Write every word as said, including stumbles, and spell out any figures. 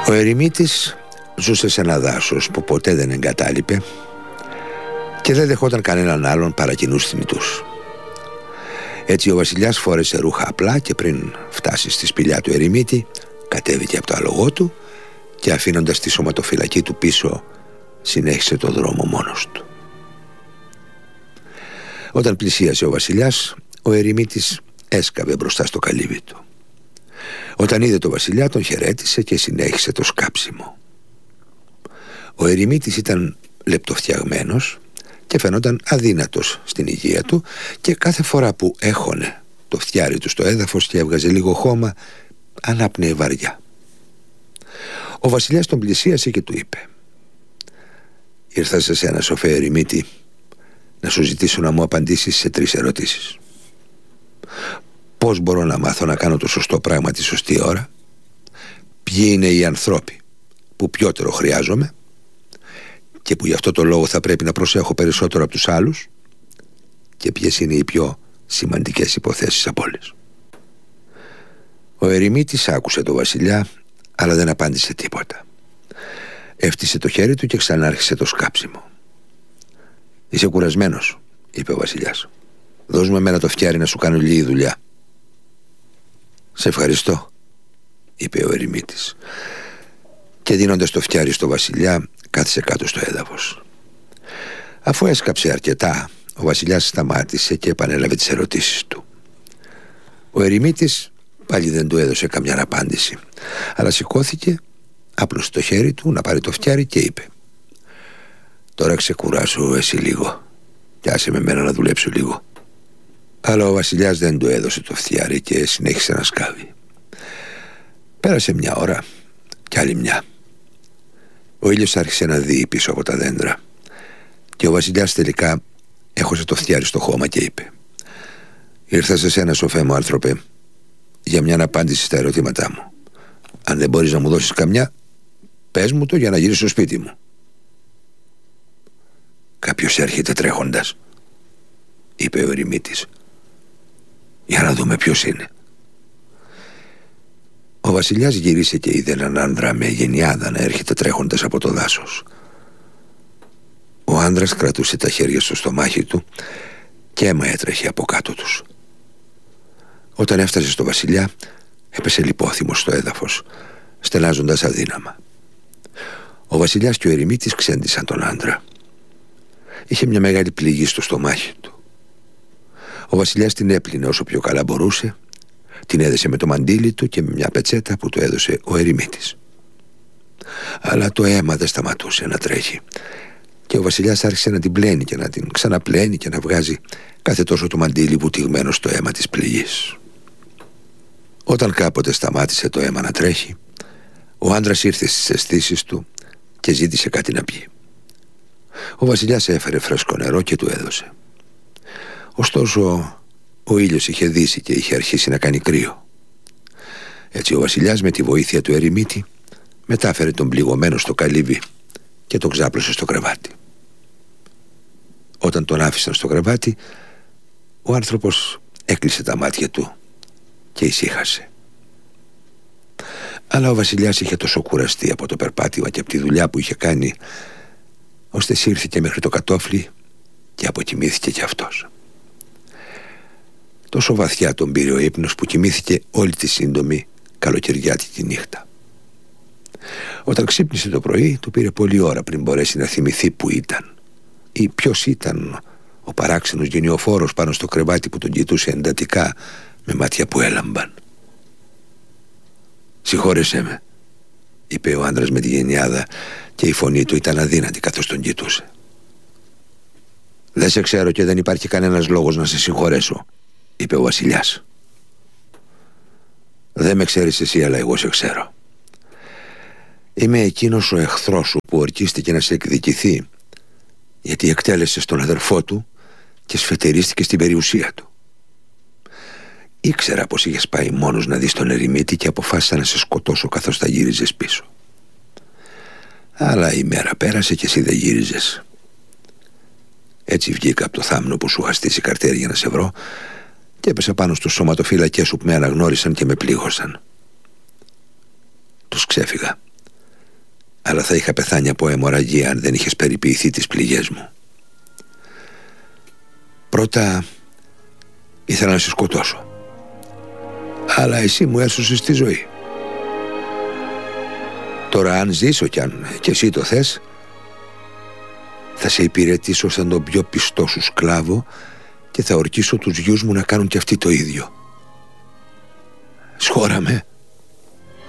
Ο ερημίτης ζούσε σε ένα δάσος που ποτέ δεν εγκατάλειπε και δεν δεχόταν κανέναν άλλον παρά κοινούς θνητούς. Έτσι ο βασιλιάς φόρεσε ρούχα απλά και πριν φτάσει στη σπηλιά του ερημίτη κατέβηκε από το άλογό του και αφήνοντας τη σωματοφυλακή του πίσω συνέχισε το δρόμο μόνος του. Όταν πλησίασε ο βασιλιάς, ο ερημίτης έσκαβε μπροστά στο καλύβι του. Όταν είδε το βασιλιά τον χαιρέτησε και συνέχισε το σκάψιμο. Ο ερημίτης ήταν λεπτοφτιαγμένος και φαινόταν αδύνατος στην υγεία του και κάθε φορά που έχωνε το φτιάρι του στο έδαφος και έβγαζε λίγο χώμα, ανάπνεε βαριά. Ο βασιλιάς τον πλησίασε και του είπε: «Ήρθα σε σένα, σοφέ ερημίτη, να σου ζητήσω να μου απαντήσεις σε τρεις ερωτήσεις. Πώς μπορώ να μάθω να κάνω το σωστό πράγμα τη σωστή ώρα? Ποιοι είναι οι ανθρώποι που πιότερο χρειάζομαι και που γι' αυτό το λόγο θα πρέπει να προσέχω περισσότερο από τους άλλους? Και ποιες είναι οι πιο σημαντικές υποθέσεις από όλες?» Ο ερημίτης άκουσε το βασιλιά, αλλά δεν απάντησε τίποτα. Έφτισε το χέρι του και ξανάρχισε το σκάψιμο. «Είσαι κουρασμένος», είπε ο βασιλιάς. «Δώσ' μου εμένα το φτιάρι να σου κάνω λίγη δουλειά». «Σε ευχαριστώ», είπε ο ερημίτης. Και δίνοντας το φτιάρι στο βασιλιά, κάθισε κάτω στο έδαφος. Αφού έσκαψε αρκετά, ο βασιλιάς σταμάτησε και επανέλαβε τις ερωτήσεις του. Ο ερημίτης πάλι δεν του έδωσε καμιά απάντηση, αλλά σηκώθηκε, άπλωσε το χέρι του να πάρει το φτιάρι και είπε: «Τώρα ξεκουράσου εσύ λίγο και άσε με μένα να δουλέψω λίγο». Αλλά ο βασιλιάς δεν του έδωσε το φτιάρι και συνέχισε να σκάβει. Πέρασε μια ώρα κι άλλη μια. Ο ήλιος άρχισε να δει πίσω από τα δέντρα και ο βασιλιάς τελικά έχωσε το φτιάρι στο χώμα και είπε: «Ήρθα σε σένα, σοφέ μου άνθρωπε, για μια απάντηση στα ερωτήματά μου. Αν δεν μπορείς να μου δώσεις καμιά, πες μου το για να γυρίσω στο σπίτι μου». «Κάποιος έρχεται τρέχοντας», είπε ο ερημίτης. «Για να δούμε ποιος είναι». Ο βασιλιάς γύρισε και είδε έναν άντρα με γενιάδα να έρχεται τρέχοντας από το δάσος. Ο άντρας κρατούσε τα χέρια στο στομάχι του και αίμα έτρεχε από κάτω τους. Όταν έφτασε στο βασιλιά, έπεσε λιπόθυμος στο έδαφος, στενάζοντας αδύναμα. Ο βασιλιάς και ο ερημίτης ξέντησαν τον άντρα. Είχε μια μεγάλη πληγή στο στομάχι του. Ο βασιλιάς την έπλυνε όσο πιο καλά μπορούσε, την έδεσε με το μαντίλι του και με μια πετσέτα που του έδωσε ο ερημίτης. Αλλά το αίμα δεν σταματούσε να τρέχει και ο βασιλιάς άρχισε να την πλένει και να την ξαναπλένει και να βγάζει κάθε τόσο το μαντίλι βουτυγμένο στο αίμα της πληγής. Όταν κάποτε σταμάτησε το αίμα να τρέχει, ο άντρας ήρθε στις αισθήσεις του και ζήτησε κάτι να πιει. Ο βασιλιάς έφερε φρέσκο νερό και του έδωσε. Ωστόσο ο ήλιος είχε δύσει και είχε αρχίσει να κάνει κρύο. Έτσι ο βασιλιάς με τη βοήθεια του ερημίτη μετάφερε τον πληγωμένο στο καλύβι και τον ξάπλωσε στο κρεβάτι. Όταν τον άφησαν στο κρεβάτι, ο άνθρωπος έκλεισε τα μάτια του και ησύχασε. Αλλά ο βασιλιάς είχε τόσο κουραστεί από το περπάτημα και από τη δουλειά που είχε κάνει, ώστε σύρθηκε μέχρι το κατόφλι και αποκοιμήθηκε κι αυτός. Τόσο βαθιά τον πήρε ο ύπνος που κοιμήθηκε όλη τη σύντομη καλοκαιριάτικη νύχτα. Όταν ξύπνησε το πρωί, του πήρε πολλή ώρα πριν μπορέσει να θυμηθεί που ήταν ή ποιος ήταν ο παράξενος γενιοφόρος πάνω στο κρεβάτι που τον κοιτούσε εντατικά με μάτια που έλαμπαν. «Συγχώρεσέ με», είπε ο άντρας με τη γενιάδα και η φωνή του ήταν αδύνατη καθώς τον κοιτούσε. «Δεν σε ξέρω και δεν υπάρχει κανένας λόγος να σε συγχωρέσω», είπε ο βασιλιάς. «Δεν με ξέρεις εσύ, αλλά εγώ σε ξέρω. Είμαι εκείνος ο εχθρός σου που ορκίστηκε να σε εκδικηθεί γιατί εκτέλεσες τον αδερφό του και σφετερίστηκε στην περιουσία του. Ήξερα πως είχες πάει μόνος να δεις τον ερημίτη και αποφάσισα να σε σκοτώσω καθώς θα γύριζες πίσω. Αλλά η μέρα πέρασε και εσύ δεν γύριζες. Έτσι βγήκα από το θάμνο που σου είχα στήσει καρτέρι για να σε βρω και έπεσα πάνω στους σωματοφύλακες σου που με αναγνώρισαν και με πλήγωσαν. Τους ξέφυγα σίγουρα θα είχα πεθάνει από αιμορραγία αν δεν είχες περιποιηθεί τις πληγές μου. Πρώτα ήθελα να σε σκοτώσω, αλλά εσύ μου έσωσες τη ζωή. Τώρα αν ζήσω κι αν κι εσύ το θες, θα σε υπηρετήσω σαν τον πιο πιστό σου σκλάβο και θα ορκίσω τους γιους μου να κάνουν κι αυτοί το ίδιο. Σχώρα με.